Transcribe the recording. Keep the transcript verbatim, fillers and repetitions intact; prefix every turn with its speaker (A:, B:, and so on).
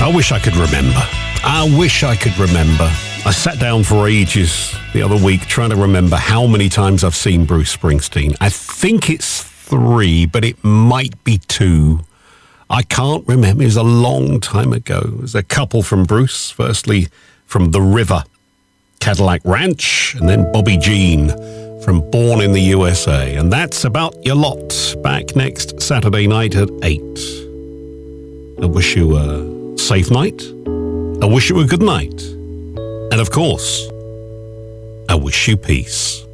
A: I wish I could remember. I wish I could remember. I sat down for ages the other week trying to remember how many times I've seen Bruce Springsteen. I think it's three, but it might be two. I can't remember. It was a long time ago. There's a couple from Bruce. Firstly, from The River, Cadillac Ranch, and then Bobby Jean from Born in the U S A. And that's about your lot. Back next Saturday night at eight. I wish you a safe night. I wish you a good night. And of course, I wish you peace.